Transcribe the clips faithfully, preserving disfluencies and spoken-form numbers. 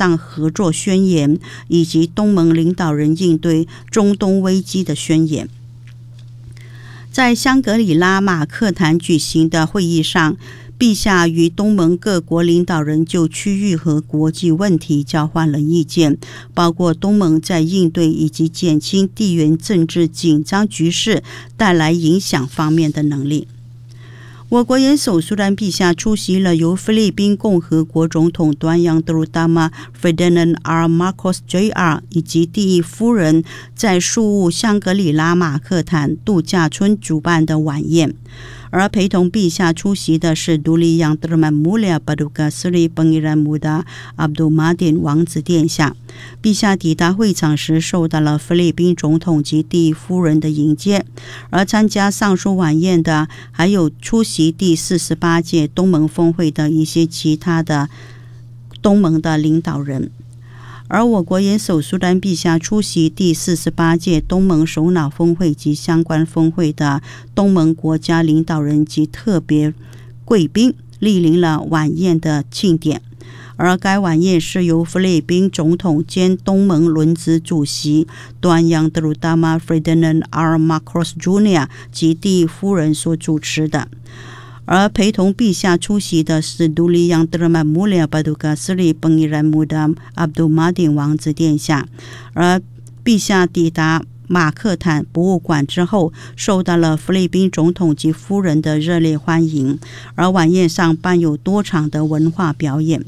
上合作宣言以及东盟领导人应对中东危机的宣言。在香格里拉马克坦举行的会议上，陛下与东盟各国领导人就区域和国际问题交换了意见，包括东盟在应对以及减轻地缘政治紧张局势带来影响方面的能力。我国元首苏丹陛下出席了由菲律宾共和国总统端央德鲁达马 Ferdinand R. Marcos J R 以及第一夫人在宿务香格里拉马克坦度假村主办的晚宴，而陪同陛下出席的是独立央德曼穆利亚巴杜加斯里本伊兰穆达阿卜杜马丁王子殿下。陛下抵达会场时受到了菲律宾总统及第一夫人的迎接，而参加上述晚宴的还有出席第四十八届东盟峰会的一些其他的东盟的领导人。而我国元首苏丹陛下出席第四十八届东盟首脑峰会及相关峰会的东盟国家领导人及特别贵宾莅临了晚宴的庆典，而该晚宴是由菲律宾总统兼东盟轮值主席端央德鲁达马 Ferdinand R. Marcos Junior 及第一夫人所主持的。而陪同陛下出席的是独立央德曼穆利亚巴杜加斯里本伊兰穆达阿卜杜马丁王子殿下。而陛下抵达马克坦博物馆之后，受到了菲律宾总统及夫人的热烈欢迎，而晚宴上伴有多场的文化表演。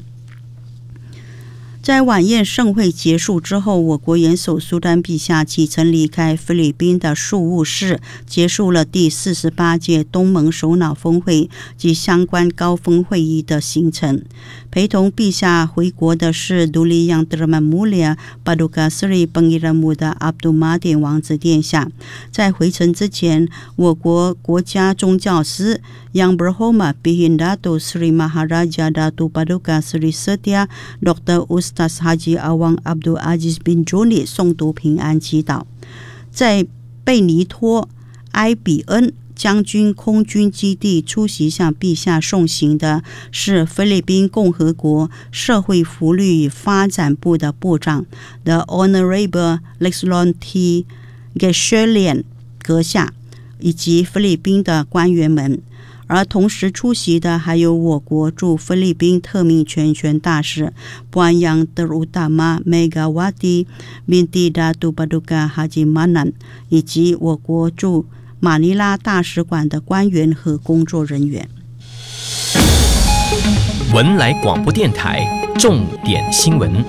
在晚宴盛会结束之后，我国元首苏丹陛下启程离开菲律宾的宿务市，结束了第四十八届东盟首脑峰会及相关高峰会议的行程。陪同陛下回国的是独立央德曼穆利亚巴杜加斯里本伊兰穆达阿卜杜马丁王子殿下。在回程之前，我国国家宗教司 Yang Berhormat Bhindatu Sri Maharaja Datu Paduka Sri Setia Doktor Ustaz Haji Awang Abdul Aziz bin Juni 诵读平安祈祷。在贝尼托埃比恩将军空军基地出席向陛下送行的是菲律宾共和国社会福利与发展部的部长 The Honorable Lexlon T. Gashelian 阁下以及菲律宾的官员们。而同时出席的还有我国驻菲律宾特命全权大使 Puan Yang Terutama Megawati Binti Datu Paduka Haji Manan 以及我国驻马尼拉大使馆的官员和工作人员。 文莱广播电台重点新闻。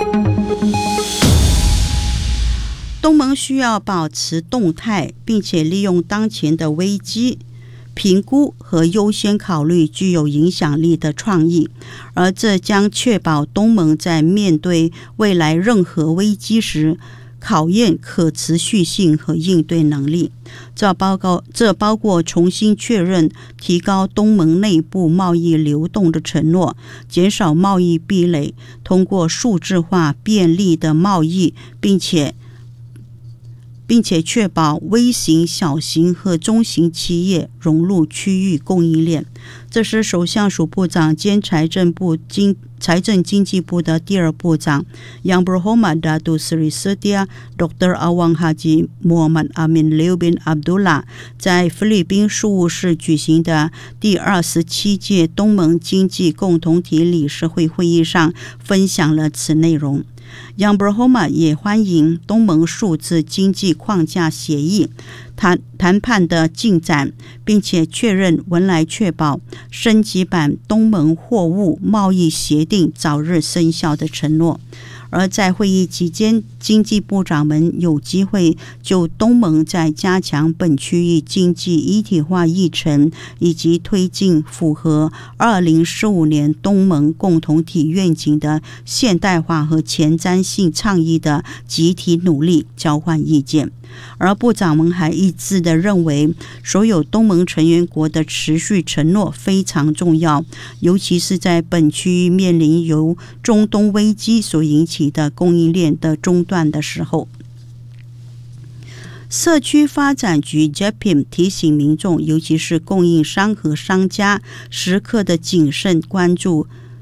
东盟需要保持动态，并且利用当前的危机评估和优先考虑具有影响力的创意，而这将确保东盟在面对未来任何危机时考验可持续性和应对能力。这包括这包括重新确认提高东盟内部贸易流动的承诺，减少贸易壁垒，通过数字化便利的贸易，并且并且确保微型、小型和中型企业融入区域供应链。这是首相署部长兼财政部经财政经济部的第二部长 Yang Berhormat Datuk Seri Setia Doktor Awang Haji Muhammad Amin Liu bin Abdullah 在菲律宾宿务市举行的第二十七届东盟经济共同体理事会会议上分享了此内容。Yang Berhormat 也欢迎东盟数字经济框架协议谈谈判的进展，并且确认文莱确保升级版东盟货物贸易协定早日生效的承诺。而在会议期间，经济部长们有机会就东盟在加强本区域经济一体化议程以及推进符合二零四五年东盟共同体愿景的现代化和前瞻性倡议的集体努力交换意见。而部长们还一致地认为，所有东盟成员国的持续承诺非常重要，尤其是在本区域面临由中东危机所引起的供应链的中断的时候。社区发展局 J P I M 提醒民众，尤其是供应商和商家，时刻的谨慎关注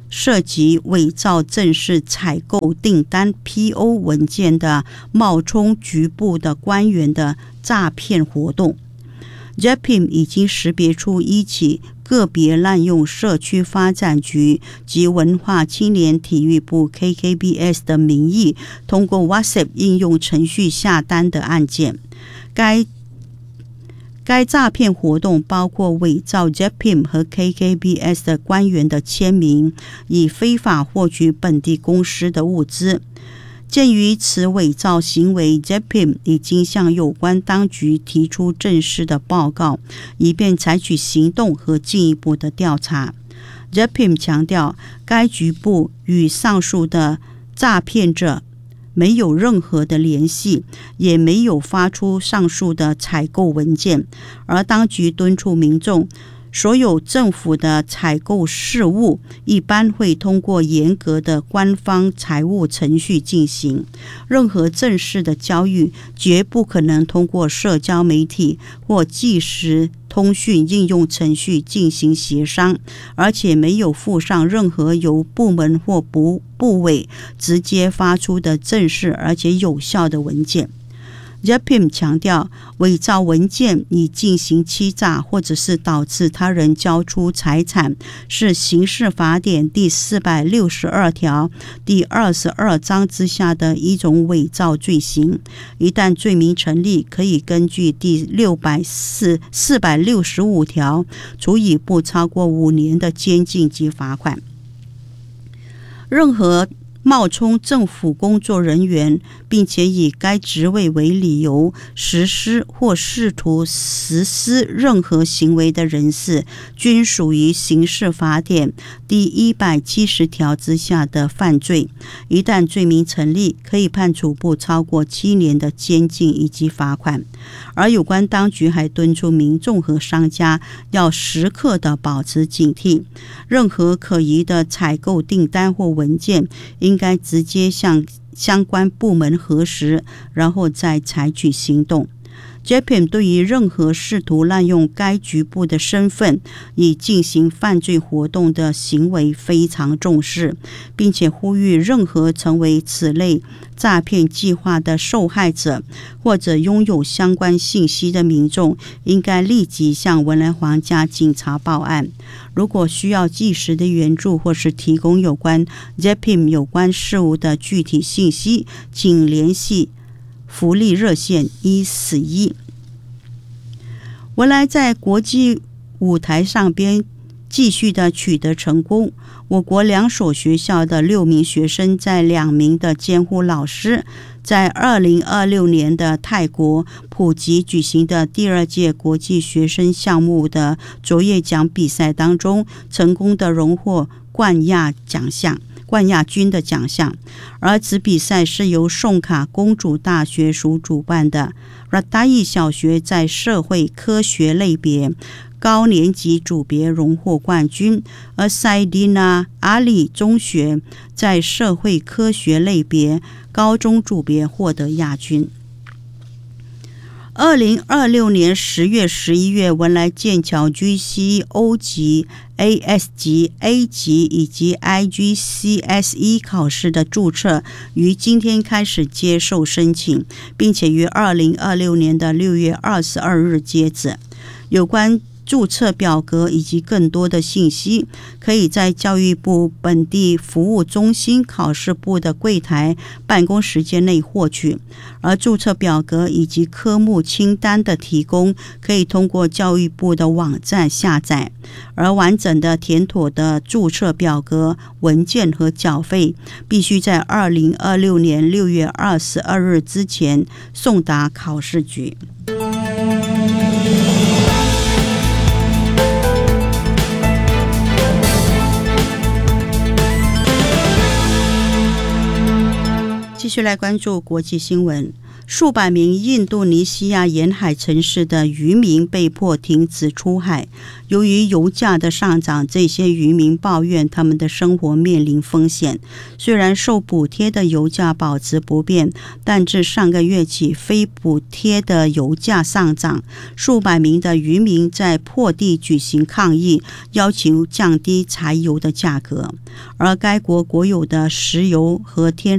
涉及伪造正式采购订单 P O 文件的冒充局部的官员的诈骗活动。J P I M 已经识别出一起个别滥用社区发展局及文化青年体育部 K K B S 的名义，通过 WhatsApp 应用程序下单的案件。该该诈骗活动包括伪造 J P I M 和 K K B S 的官员的签名，以非法获取本地公司的物资。鉴于此伪造行为， J P I M 已经向有关当局提出正式的报告，以便采取行动和进一步的调查。 J P I M 强调，该局部与上述的诈骗者没有任何的联系，也没有发出上述的采购文件，而当局敦促民众，所有政府的采购事务一般会通过严格的官方财务程序进行，任何正式的交易绝不可能通过社交媒体或即时通讯应用程序进行协商，而且没有附上任何由部门或部部委直接发出的正式而且有效的文件。J P I M 强调，伪造文件以进行欺诈或者是导致他人交出财产，是刑事法典第四百六十二条第二十二章之下的一种伪造罪行。一旦罪名成立，可以根据第四百六十五条处以不超过五年的监禁及罚款。任何冒充政府工作人员，并且以该职位为理由实施或试图实施任何行为的人士，均属于刑事法典第一百七十条之下的犯罪。一旦罪名成立，可以判处不超过七年的监禁以及罚款。而有关当局还敦促民众和商家要时刻的保持警惕，任何可疑的采购订单或文件应该直接向相关部门核实，然后再采取行动。J P I M 对于任何试图滥用该局部的身份以进行犯罪活动的行为非常重视，并且呼吁任何成为此类诈骗计划的受害者或者拥有相关信息的民众，应该立即向文莱皇家警察报案。如果需要及时的援助或是提供有关 J P I M 有关事务的具体信息，请联系福利热线一四一。文莱在国际舞台上边继续的取得成功，我国两所学校的六名学生在两名的监护老师在二零二六年的泰国普吉举行的第二届国际学生项目的卓越奖比赛当中，成功的荣获冠亚奖项冠亚军的奖项。而此比赛是由宋卡公主大学所主办的。Radai 小学在社会科学类别高年级组别荣获冠军，而 Saidina Ali 中学在社会科学类别高中组别获得亚军。二零二六年十月、十一月，文莱剑桥 G C O 级、A S 级、A 级以及 I G C S E 考试的注册于今天开始接受申请，并且于二零二六年的六月二十二日截止。有关注册表格以及更多的信息，可以在教育部本地服务中心考试部的柜台办公时间内获取。而注册表格以及科目清单的提供，可以通过教育部的网站下载。而完整的填妥的注册表格、文件和缴费，必须在二零二六年六月二十二日之前送达考试局。继续来关注国际新闻。 数百名印度尼西亚沿海城市的渔民被迫停止出海。由于油价的上涨，这些渔民抱怨他们的生活面临风险。虽然受补贴的油价保持不变，但自上个月起，非补贴的油价上涨。数百名的渔民在破地举行抗议，要求降低柴油的价格。而该国国有的石油和天